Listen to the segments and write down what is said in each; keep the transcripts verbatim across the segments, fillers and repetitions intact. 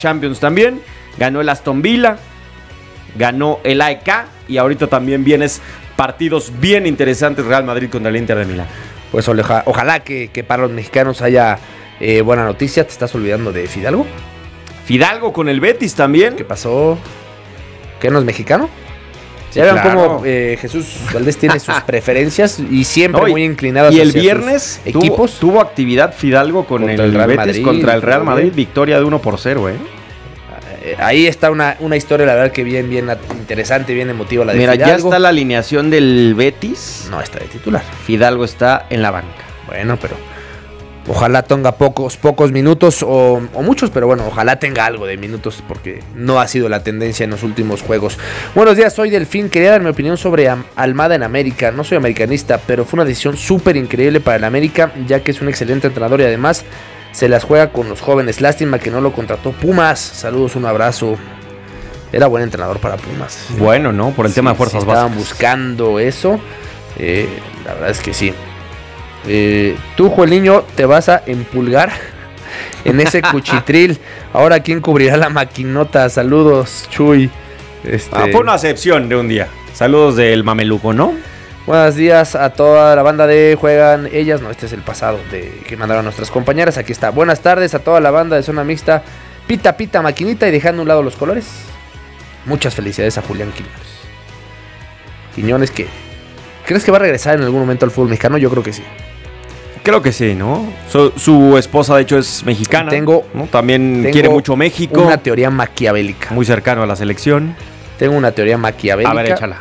Champions también, ganó el Aston Villa, ganó el A E K y ahorita también vienes partidos bien interesantes, Real Madrid contra el Inter de Milán. Pues ojalá, ojalá que, que para los mexicanos haya eh, buena noticia. ¿Te estás olvidando de Fidalgo? Fidalgo con el Betis también. ¿Qué pasó? ¿Qué no es mexicano? Sí, ya vean claro. cómo eh, Jesús Valdés tiene sus preferencias y siempre no, y, muy inclinado y hacia el viernes sus equipos. Tuvo, tuvo actividad Fidalgo con el, el Real Betis Madrid, contra el Real Madrid, victoria de uno por cero, ¿eh? Ahí está una, una historia, la verdad, que bien, bien interesante, bien emotiva la de Mira, Fidalgo. ya está la alineación del Betis. No está de titular. Fidalgo está en la banca. Bueno, pero ojalá tenga pocos, pocos minutos o, o muchos, pero bueno, ojalá tenga algo de minutos porque no ha sido la tendencia en los últimos juegos. Buenos días, soy Delfín. Quería dar mi opinión sobre Almada en América. No soy americanista, pero fue una decisión súper increíble para el América, ya que es un excelente entrenador y además se las juega con los jóvenes. Lástima que no lo contrató Pumas. Saludos, un abrazo. Era buen entrenador para Pumas. Bueno, ¿no? Por el sí, tema de fuerzas sí básicas. Estaban buscando eso. Eh, la verdad es que sí. Eh, tú, Jueliño, te vas a empulgar en ese cuchitril. Ahora, ¿quién cubrirá la maquinota? Saludos, Chuy. Este... Ah, fue una excepción de un día. Saludos del Mameluco, ¿no? Buenos días a toda la banda de Juegan Ellas. No, este es el pasado de que mandaron nuestras compañeras. Aquí está. Buenas tardes a toda la banda de Zona Mixta. Pita, pita, maquinita y dejando a un lado los colores. Muchas felicidades a Julián Quiñones. Quiñones que... ¿Crees que va a regresar en algún momento al fútbol mexicano? Yo creo que sí. Creo que sí, ¿no? Su, su esposa, de hecho, es mexicana. Tengo, ¿no? También tengo quiere mucho México. Una teoría maquiavélica. Muy cercano a la selección. Tengo una teoría maquiavélica. A ver, échala.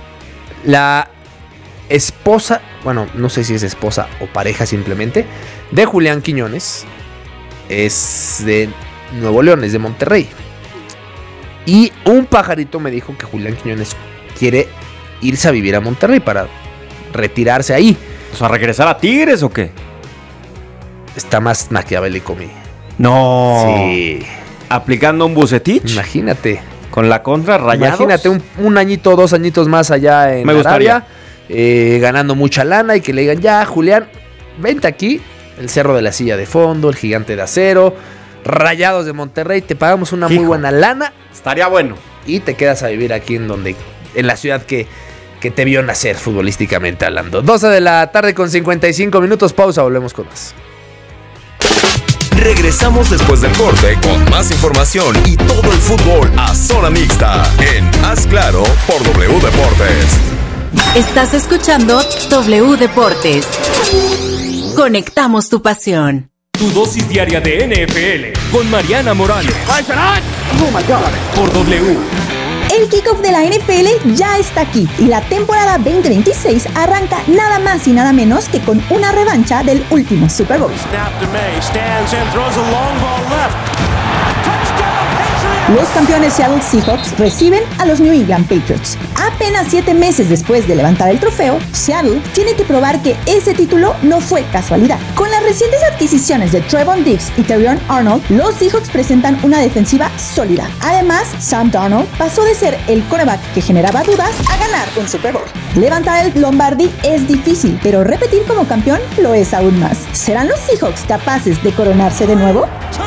La esposa, bueno, no sé si es esposa o pareja simplemente, de Julián Quiñones es de Nuevo León, es de Monterrey. Y un pajarito me dijo que Julián Quiñones quiere irse a vivir a Monterrey para retirarse ahí. O sea, ¿regresar a Tigres o qué? Está más maquiavélico mi. No. Sí. Aplicando un Bucetich. Imagínate. Con la contra, Rayados. Imagínate un, un añito, dos añitos más allá en Me gustaría. Arabia, eh, ganando mucha lana y que le digan, ya, Julián, vente aquí, el Cerro de la Silla de Fondo, el Gigante de Acero, Rayados de Monterrey, te pagamos una Hijo, muy buena lana. Estaría bueno. Y te quedas a vivir aquí en donde, en la ciudad que, que te vio nacer futbolísticamente hablando. doce de la tarde con cincuenta y cinco minutos, pausa, volvemos con más. Regresamos después del corte con más información y todo el fútbol a Zona Mixta en Haz Claro por W Deportes. Estás escuchando W Deportes. Conectamos tu pasión. Tu dosis diaria de N F L con Mariana Morales. Oh my God. Por W. El kickoff de la N F L ya está aquí y la temporada veinte veintiséis arranca nada más y nada menos que con una revancha del último Super Bowl. Los campeones Seattle Seahawks reciben a los New England Patriots. Apenas siete meses después de levantar el trofeo, Seattle tiene que probar que ese título no fue casualidad. Con las recientes adquisiciones de Trevon Diggs y Terrion Arnold, los Seahawks presentan una defensiva sólida. Además, Sam Darnold pasó de ser el quarterback que generaba dudas a ganar un Super Bowl. Levantar el Lombardi es difícil, pero repetir como campeón lo es aún más. ¿Serán los Seahawks capaces de coronarse de nuevo?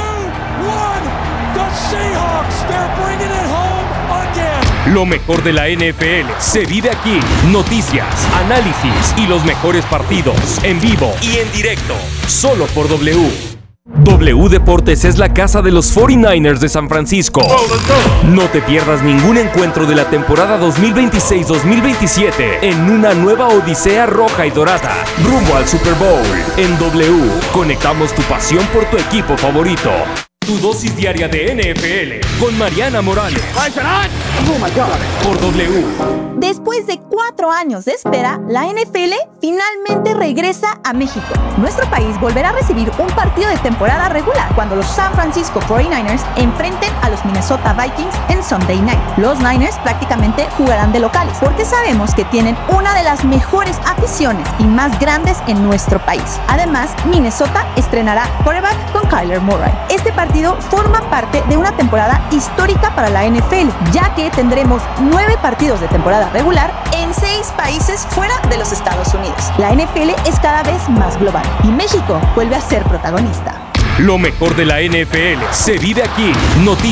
Lo mejor de la N F L se vive aquí. Noticias, análisis y los mejores partidos en vivo y en directo. Solo por W. W Deportes es la casa de los cuarenta y nueve ers de San Francisco. No te pierdas ningún encuentro de la temporada dos mil veintiséis dos mil veintisiete en una nueva odisea roja y dorada rumbo al Super Bowl. En W conectamos tu pasión por tu equipo favorito. Tu dosis diaria de N F L con Mariana Morales. Oh my God. Por W. Después de cuatro años de espera, la N F L finalmente regresa a México. Nuestro país volverá a recibir un partido de temporada regular cuando los San Francisco cuarenta y nueve ers enfrenten a los Minnesota Vikings en Sunday Night. Los Niners prácticamente jugarán de locales porque sabemos que tienen una de las mejores aficiones y más grandes en nuestro país. Además, Minnesota estrenará quarterback con Kyler Murray. Este partido forma parte de una temporada histórica para la N F L, ya que tendremos nueve partidos de temporada regular en seis países fuera de los Estados Unidos. La N F L es cada vez más global y México vuelve a ser protagonista. Lo mejor de la N F L se vive aquí. Noticias.